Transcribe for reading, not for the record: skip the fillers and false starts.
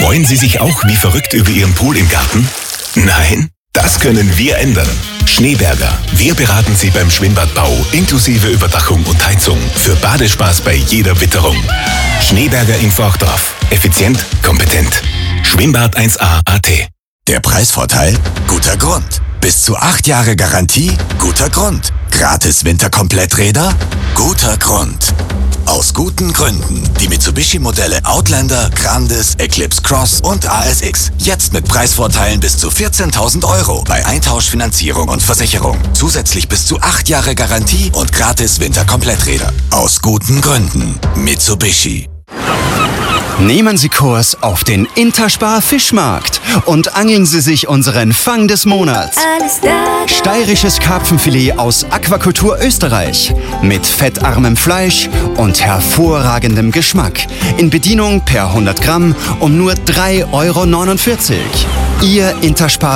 Freuen Sie sich auch wie verrückt über Ihren Pool im Garten? Nein? Das können wir ändern. Schneeberger. Wir beraten Sie beim Schwimmbadbau inklusive Überdachung und Heizung für Badespaß bei jeder Witterung. Schneeberger Info auch drauf. Effizient, kompetent. Schwimmbad 1A.at. Der Preisvorteil? Guter Grund. Bis zu 8 Jahre Garantie? Guter Grund. Gratis Winterkompletträder? Guter Grund. Aus guten Gründen. Die Mitsubishi-Modelle Outlander, Grandis, Eclipse Cross und ASX. Jetzt mit Preisvorteilen bis zu 14.000 € bei Eintauschfinanzierung und Versicherung. Zusätzlich bis zu 8 Jahre Garantie und gratis Winterkompletträder. Aus guten Gründen. Mitsubishi. Nehmen Sie Kurs auf den Interspar Fischmarkt und angeln Sie sich unseren Fang des Monats. Steirisches Karpfenfilet aus Aquakultur Österreich mit fettarmem Fleisch und hervorragendem Geschmack. In Bedienung per 100 Gramm um nur 3,49 €. Ihr Interspar